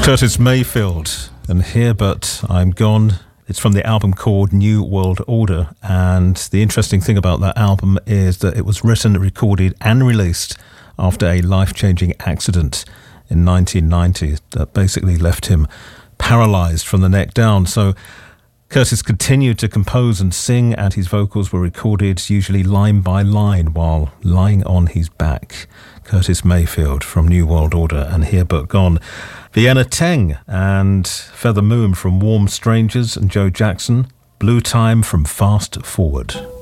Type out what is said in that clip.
Curtis Mayfield and Here But I'm Gone. It's from the album called New World Order, and the interesting thing about that album is that it was written, recorded and released after a life-changing accident in 1990 that basically left him paralysed from the neck down. So Curtis continued to compose and sing, and his vocals were recorded usually line by line while lying on his back. Curtis Mayfield from New World Order and Here But Gone. Vienna Teng and Feather Moon from Warm Strangers and Joe Jackson. Blue Time from Fast Forward.